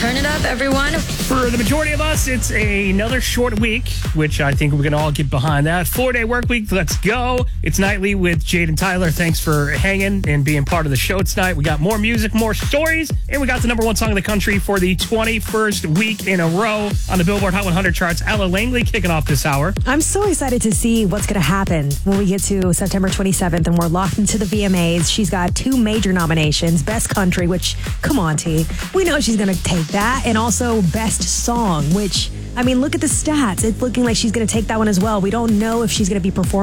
Turn it up, everyone. For the majority of us, it's another short week, which I think we can all get behind that. 4-day work week, let's go. It's Nightly with Jade and Tyler. Thanks for hanging and being part of the show tonight. We got more music, more stories, and we got the number one song in the country for the 21st week in a row on the Billboard Hot 100 charts. Ella Langley kicking off this hour. I'm so excited to see what's going to happen when we get to September 27th and we're locked into the VMAs. She's got 2 major nominations, Best Country, which, come on, T. We know she's going to take that, and also Best Song, which, I mean, look at the stats. It's looking like she's going to take that one as well. We don't know if she's going to be performing